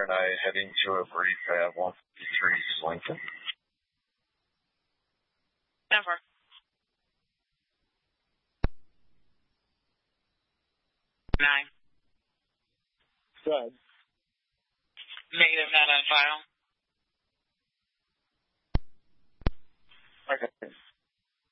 and I heading to a brief at 153 East Lincoln. Never. Nine. Good. Negative, not on file. Okay.